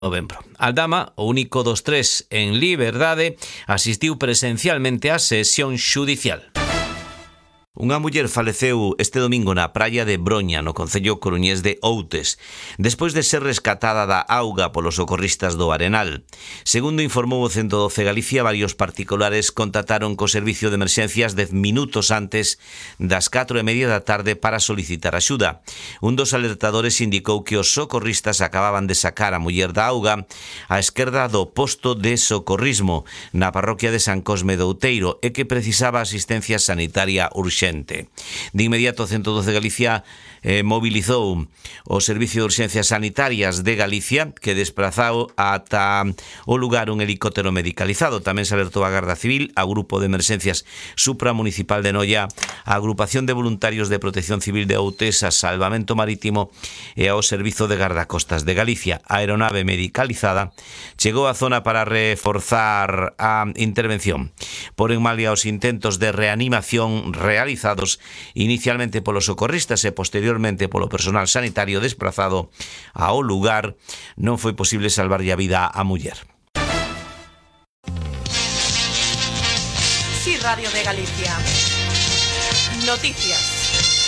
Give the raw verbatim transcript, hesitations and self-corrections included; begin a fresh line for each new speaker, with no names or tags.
novembro. Aldama, o único dos tres en liberdade, asistiu presencialmente á sesión xudicial. Unha muller faleceu este domingo na praia de Broña, no concello coruñés de Outes, despois de ser rescatada da auga polos socorristas do Arenal. Segundo informou o ciento doce Galicia, varios particulares contactaron co servicio de emerxencias dez minutos antes das catro e media da tarde para solicitar axuda. Un dos alertadores indicou que os socorristas acababan de sacar a muller da auga á esquerda do posto de socorrismo na parroquia de San Cosme do Outeiro e que precisaba asistencia sanitaria urxente. De inmediato, o ciento doce Galicia eh, mobilizou o Servicio de Urxencias Sanitarias de Galicia, que desplazou ata o lugar un helicóptero medicalizado. Tamén se alertou a Garda Civil, a Grupo de Emerxencias Supramunicipal de Noia, a Agrupación de Voluntarios de Protección Civil de Outes, a Salvamento Marítimo e ao Servizo de Gardacostas de Galicia. A aeronave medicalizada chegou á zona para reforzar a intervención. Por en malia os intentos de reanimación realizados inicialmente polos socorristas e posteriormente polo personal sanitario desplazado ao lugar, non foi posible salvarlle a vida á muller.
Sí, Radio de Galicia. Noticias.